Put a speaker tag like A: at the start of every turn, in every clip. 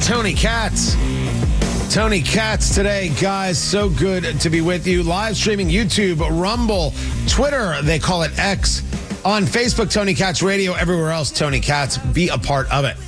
A: Tony Katz. Tony Katz today, guys. So good to be with you. Live streaming YouTube, Rumble, Twitter, they call it X. On Facebook, Tony Katz Radio. Everywhere else, Tony Katz. Be a part of it.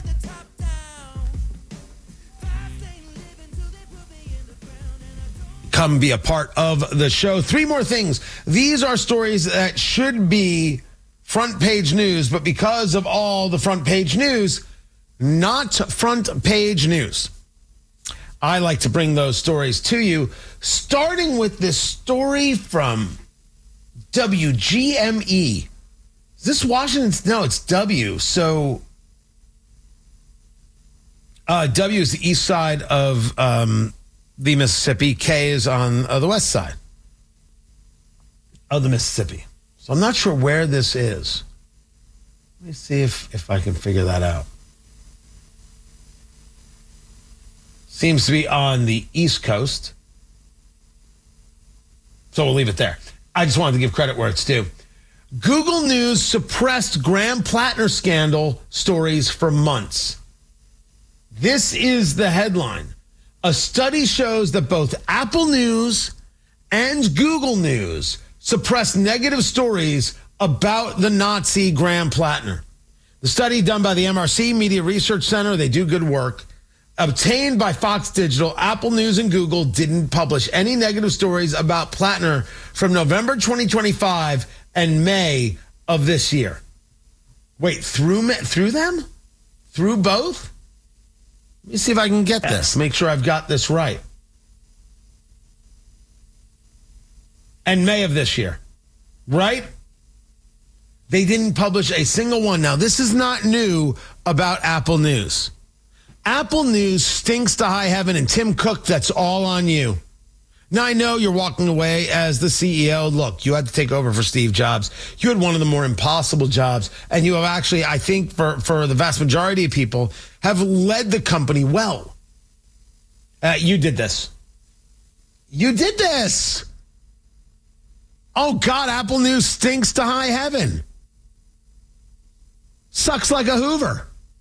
A: Come be a part of the show. Three more things. These are stories that should be front page news, but because of all the front page news, not front page news. I like to bring those stories to you, starting with this story from WGME. Is this Washington? No, it's W. So W is the east side of the Mississippi. K is on the west side of the Mississippi. So I'm not sure where this is. Let me see if I can figure that out. Seems to be on the East Coast. So we'll leave it there. I just wanted to give credit where it's due. Google News suppressed Graham Plattner scandal stories for months. This is the headline. A study shows that both Apple News and Google News suppressed negative stories about the Nazi Graham Plattner. The study done by the MRC Media Research Center, they do good work, obtained by Fox Digital, Apple News and Google didn't publish any negative stories about Plattner from November 2025 and May of this year. Wait, through them? Through both? Let me see if I can get this. Make sure I've got this right. And May of this year, right? They didn't publish a single one. Now, this is not new about Apple News. Apple News stinks to high heaven, and Tim Cook, that's all on you. Now, I know you're walking away as the CEO. Look, you had to take over for Steve Jobs. You had one of the more impossible jobs, and you have actually, I think, for the vast majority of people, have led the company well. You did this. You did this. Oh, God, Apple News stinks to high heaven. Sucks like a Hoover.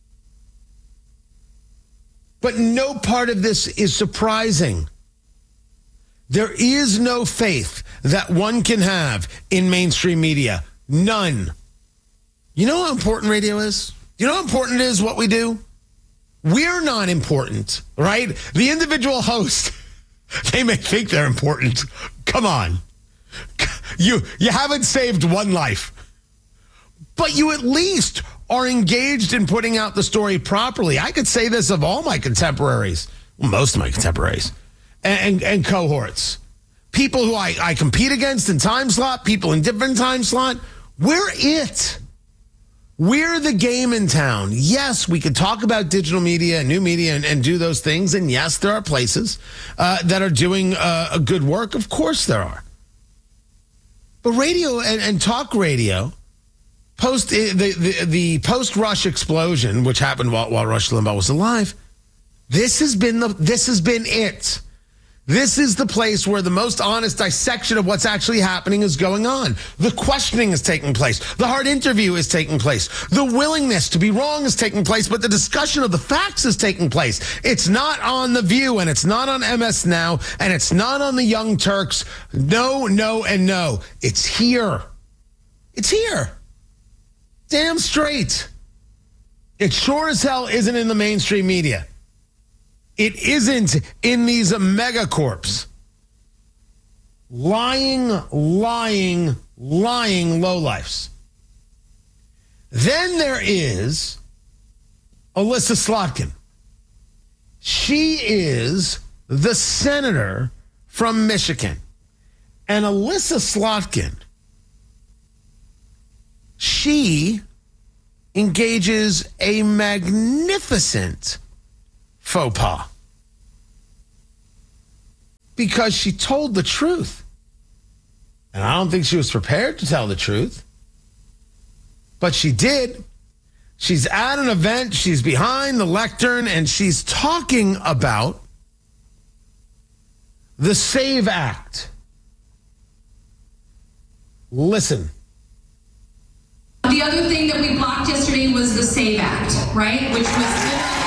A: But no part of this is surprising. There is no faith that one can have in mainstream media. None. You know how important radio is? You know how important it is what we do? We're not important, right? The individual host, they may think they're important. Come on. You haven't saved one life. But you at least are engaged in putting out the story properly. I could say this of all my contemporaries, well, most of my contemporaries, and cohorts. People who I compete against in time slot, people in different time slot. We're it. We're the game in town. Yes, we could talk about digital media and new media and do those things. And yes, there are places that are doing a good work. Of course there are. But radio and talk radio, the post-Rush explosion, which happened while Rush Limbaugh was alive, this has been it. This is the place where the most honest dissection of what's actually happening is going on. The questioning is taking place. The hard interview is taking place. The willingness to be wrong is taking place, but the discussion of the facts is taking place. It's not on The View, and it's not on MS Now, and it's not on the Young Turks. No, no, and no. It's here. It's here. Damn straight. It sure as hell isn't in the mainstream media. It isn't in these megacorps. Lying lowlifes. Then there is Elissa Slotkin. She is the senator from Michigan. And Elissa Slotkin, she engages a magnificent faux pas because she told the truth. And I don't think she was prepared to tell the truth, but she did. She's at an event, she's behind the lectern, and she's talking about the SAVE Act. Listen.
B: The other thing that we blocked yesterday was the SAVE Act, right? Which was